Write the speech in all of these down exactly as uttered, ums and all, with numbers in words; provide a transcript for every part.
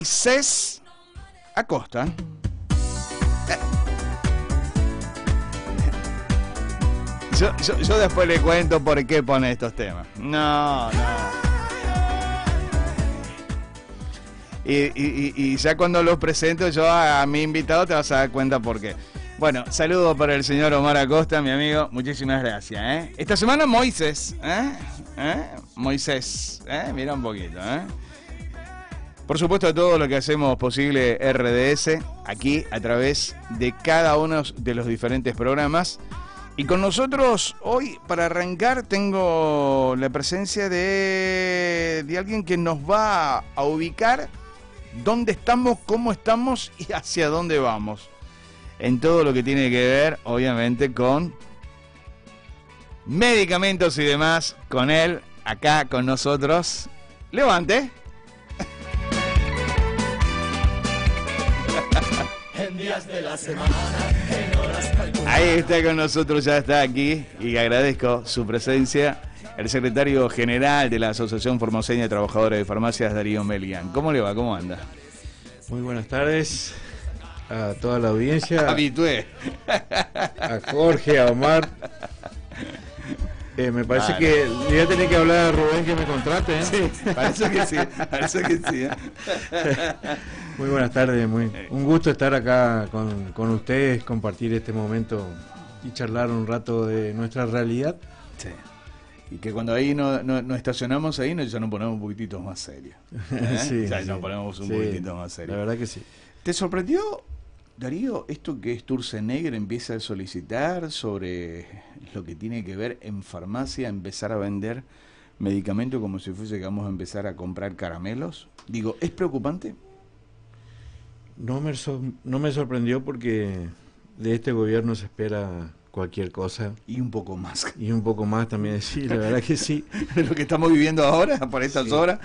Moisés Acosta. Yo, yo, yo después le cuento por qué pone estos temas. No, no. Y, y, y ya cuando los presento yo a, a mi invitado te vas a dar cuenta por qué. Bueno, saludo para el señor Omar Acosta, mi amigo. Muchísimas gracias, ¿eh? Esta semana Moisés, ¿eh? ¿Eh? Moisés, ¿eh? Mira un poquito, ¿eh? Por supuesto, todo lo que hacemos posible R D S, aquí a través de cada uno de los diferentes programas. Y con nosotros hoy, para arrancar, tengo la presencia de, de alguien que nos va a ubicar dónde estamos, cómo estamos y hacia dónde vamos. En todo lo que tiene que ver, obviamente, con medicamentos y demás, con él, acá con nosotros. Levante. En días de la semana, en horas calculadas. Ahí está con nosotros, ya está aquí, y agradezco su presencia, el secretario general de la Asociación Formoseña de Trabajadores de Farmacias, Darío Melián. ¿Cómo le va? ¿Cómo anda? Muy buenas tardes a toda la audiencia. Habitué. A Jorge, a Omar. Eh, me parece vale. que voy a tener que hablar a Rubén que me contrate, ¿eh? Sí, parece que sí, parece que sí. ¿eh? Muy buenas tardes, muy, un gusto estar acá con, con ustedes, compartir este momento y charlar un rato de nuestra realidad. Sí. Y que cuando ahí no, no, no estacionamos ahí, no, ya nos ponemos un poquitito más serios. ¿eh? Sí, ya sí. nos ponemos un sí, poquitito más serios. La verdad que sí. ¿Te sorprendió, Darío, esto que Sturzenegger empieza a solicitar sobre lo que tiene que ver en farmacia, empezar a vender medicamentos como si fuese que vamos a empezar a comprar caramelos? Digo, ¿es preocupante? No me, so, no me sorprendió porque de este gobierno se espera cualquier cosa. Y un poco más. Y un poco más también, sí, la verdad que sí. Lo que estamos viviendo ahora, por estas sí. horas.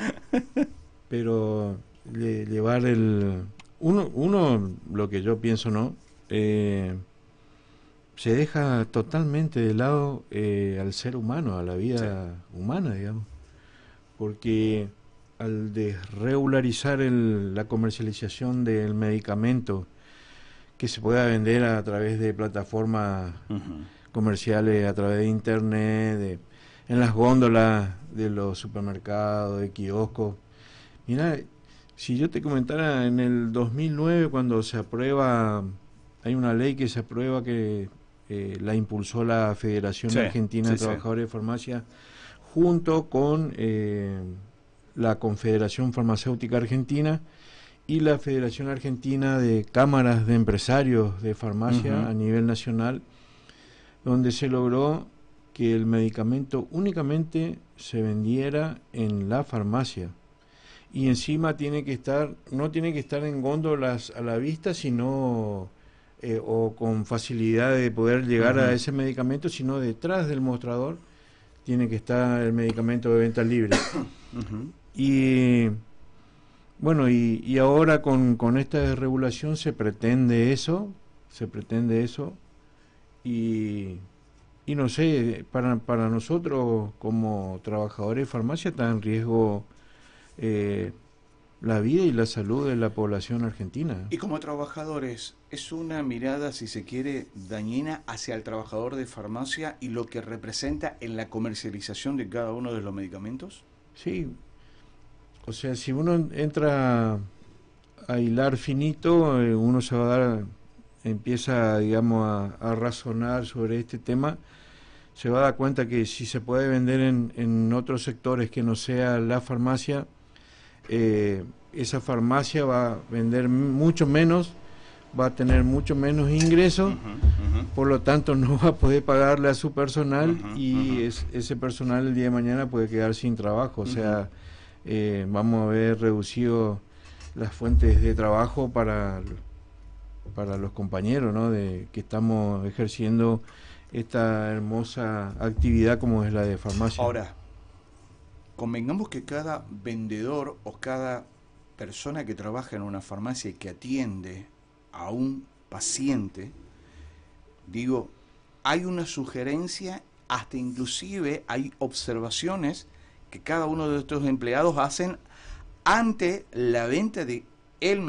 Pero le, llevar el... Uno, uno, lo que yo pienso, ¿no? Eh, se deja totalmente de lado eh, al ser humano, a la vida sí. humana, digamos. Porque al desregularizar el, la comercialización del medicamento que se pueda vender a través de plataformas uh-huh. comerciales, a través de internet, de, en las góndolas de los supermercados, de kioscos. Mira, si yo te comentara en el dos mil nueve cuando se aprueba, hay una ley que se aprueba que eh, la impulsó la Federación sí, Argentina sí, de Trabajadores sí. de Farmacia junto con eh, la Confederación Farmacéutica Argentina y la Federación Argentina de Cámaras de Empresarios de Farmacia uh-huh. a nivel nacional, donde se logró que el medicamento únicamente se vendiera en la farmacia. Y encima tiene que estar, no tiene que estar en góndolas a la vista, sino eh, o con facilidad de poder llegar uh-huh. a ese medicamento, sino detrás del mostrador tiene que estar el medicamento de venta libre. Uh-huh. Y bueno, y, y ahora con, con esta desregulación se pretende eso, se pretende eso, y, y no sé, para, para nosotros como trabajadores de farmacia está en riesgo Eh, la vida y la salud de la población argentina. Y como trabajadores, ¿es una mirada, si se quiere, dañina hacia el trabajador de farmacia y lo que representa en la comercialización de cada uno de los medicamentos? Sí, o sea, si uno entra a hilar finito, eh, uno se va a dar, empieza, digamos, a, a razonar sobre este tema, se va a dar cuenta que si se puede vender en, en otros sectores que no sea la farmacia, Eh, esa farmacia va a vender mucho menos, va a tener mucho menos ingresos, uh-huh, uh-huh. por lo tanto no va a poder pagarle a su personal uh-huh, y uh-huh. Es, ese personal el día de mañana puede quedar sin trabajo, o uh-huh. sea, eh, vamos a ver reducido las fuentes de trabajo para, para los compañeros, ¿no? De que estamos ejerciendo esta hermosa actividad como es la de farmacia. Ahora, convengamos que cada vendedor o cada persona que trabaja en una farmacia y que atiende a un paciente, digo, hay una sugerencia, hasta inclusive hay observaciones que cada uno de estos empleados hacen ante la venta de el